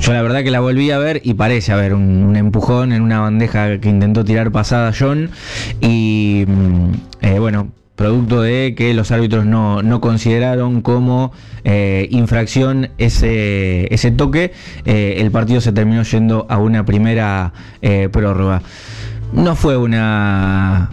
Yo la verdad que la volví a ver y parece haber un empujón en una bandeja que intentó tirar pasada John y bueno, producto de que los árbitros no consideraron como infracción ese toque, el partido se terminó yendo a una primera prórroga. No fue una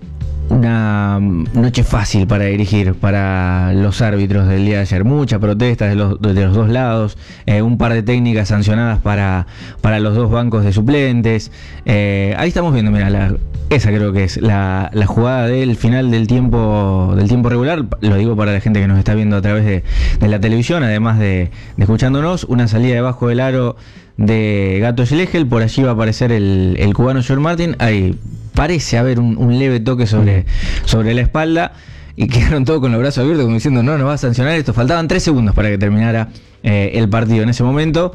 noche fácil para dirigir para los árbitros del día de ayer. Muchas protestas de los dos lados, un par de técnicas sancionadas para los dos bancos de suplentes. Ahí estamos viendo, mira, esa creo que es la jugada del final del tiempo regular. Lo digo para la gente que nos está viendo a través de la televisión, además de escuchándonos. Una salida debajo del aro de Gato Schlegel, por allí va a aparecer el cubano John Martin. Ahí parece haber un leve toque sobre la espalda y quedaron todos con los brazos abiertos como diciendo no nos va a sancionar esto. Faltaban 3 segundos para que terminara el partido en ese momento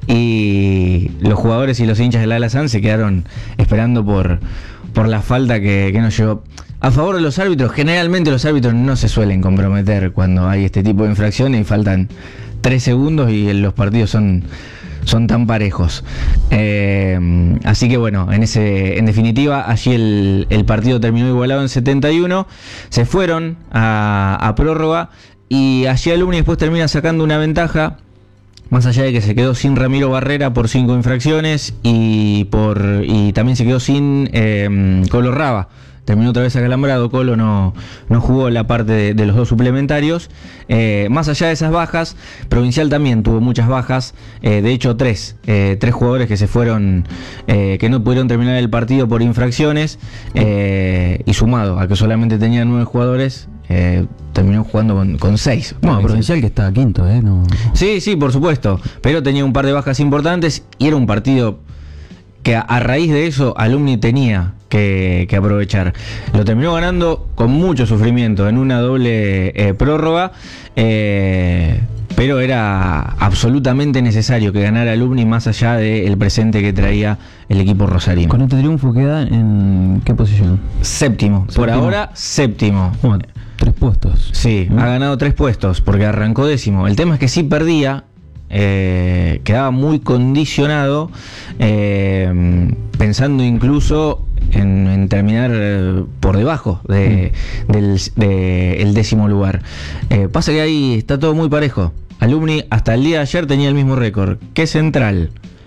y los jugadores y los hinchas del Al-Azhar se quedaron esperando por la falta que nos llegó. A favor de los árbitros, generalmente los árbitros no se suelen comprometer cuando hay este tipo de infracciones y faltan 3 segundos y los partidos son tan parejos. Así que bueno, en definitiva, allí el partido terminó igualado en 71. Se fueron a prórroga y allí Alumni después termina sacando una ventaja, más allá de que se quedó sin Ramiro Barrera por 5 infracciones y también se quedó sin Colo Raba. Terminó otra vez acalambrado, Colo no jugó la parte de los dos suplementarios. Más allá de esas bajas, Provincial también tuvo muchas bajas, de hecho 3 jugadores que se fueron, que no pudieron terminar el partido por infracciones, y sumado a que solamente tenía 9 jugadores, terminó jugando con 6. No, Provincial que está quinto, ¿no? Sí, por supuesto, pero tenía un par de bajas importantes y era un partido que a raíz de eso Alumni tenía que aprovechar. Lo terminó ganando con mucho sufrimiento en una doble prórroga, pero era absolutamente necesario que ganara Alumni más allá del presente que traía el equipo rosarino. Con este triunfo queda en ¿qué posición? Séptimo. Por ahora séptimo. Bueno, 3 puestos. Sí, ha ganado 3 puestos porque arrancó 10º. El tema es que sí perdía, quedaba muy condicionado, pensando incluso en terminar por debajo del 10º lugar. Pasa que ahí está todo muy parejo. Alumni hasta el día de ayer tenía el mismo récord que Central,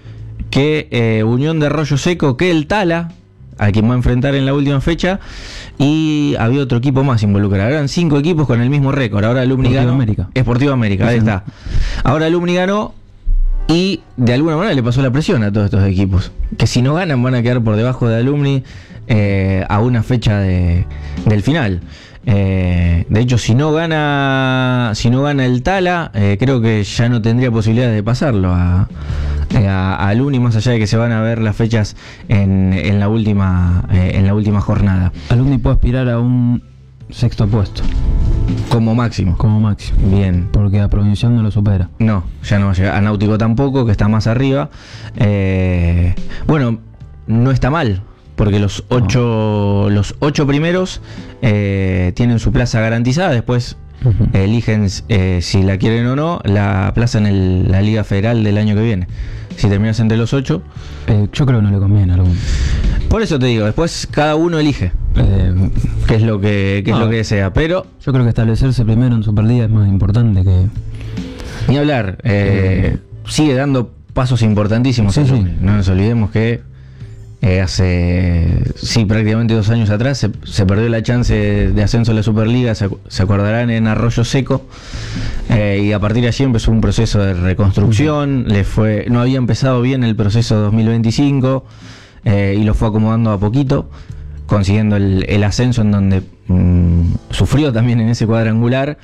que Unión de Arroyo Seco, que el Tala, a quien va a enfrentar en la última fecha, y había otro equipo más involucrado. Eran 5 equipos con el mismo récord. Ahora Alumni ganó. Sportivo América, ahí está. Ahora Alumni ganó y de alguna manera le pasó la presión a todos estos equipos, que si no ganan van a quedar por debajo de Alumni a una fecha del final. De hecho, si no gana el Tala, creo que ya no tendría posibilidades de pasarlo a Alumni, más allá de que se van a ver las fechas en la última jornada. Alumni puede aspirar a un 6º puesto como máximo. Bien. Porque a Provincial no lo supera. No, ya no va a llegar. A Náutico tampoco, que está más arriba. Bueno, no está mal, porque los 8 primeros tienen su plaza garantizada. Después eligen si la quieren o no, la plaza en la Liga Federal del año que viene. Si terminas entre los 8, yo creo que no le conviene a algún. Por eso te digo, después cada uno elige qué es lo que desea. Pero yo creo que establecerse primero en Superliga es más importante que ni hablar. Sigue dando pasos importantísimos. Sí. No nos olvidemos que hace prácticamente 2 años atrás se perdió la chance de ascenso a la Superliga. Se acordarán, en Arroyo Seco, y a partir de allí empezó un proceso de reconstrucción. No había empezado bien el proceso 2025, y lo fue acomodando a poquito, consiguiendo el ascenso, en donde sufrió también en ese cuadrangular,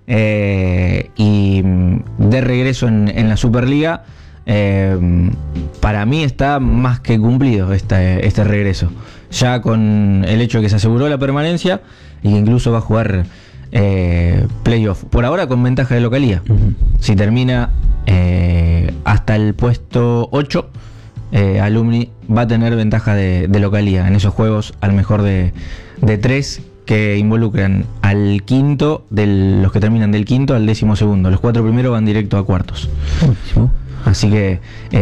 y de regreso en la Superliga. Para mí está más que cumplido este regreso, ya con el hecho de que se aseguró la permanencia y que incluso va a jugar playoff, por ahora con ventaja de localía. Si termina hasta el puesto 8, Alumni va a tener ventaja de localía en esos juegos, al mejor de 3 que involucran al quinto, los que terminan del quinto al 12º. Los 4 primeros van directo a cuartos. Así que